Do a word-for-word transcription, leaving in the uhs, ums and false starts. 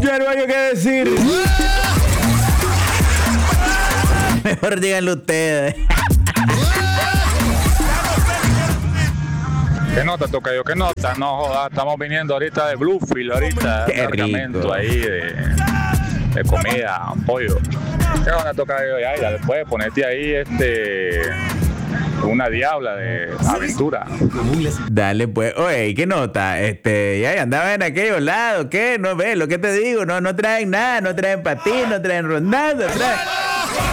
Ya no hay que decir. Mejor díganlo ustedes. ¿Qué nota, tocayo? ¿Qué nota? No jodas, estamos viniendo ahorita de Bluefield, ahorita. Qué Un cargamento rico. ahí de, de comida, pollo. ¿Qué onda, tocayo? Ya, ya después ponete ahí este una diabla de aventura. Dale, pues. Oye, ¿qué nota? Este, ya andaban en aquellos lados, ¿qué? No ves lo que te digo, no, no traen nada, no traen patín, no traen rondando, traen.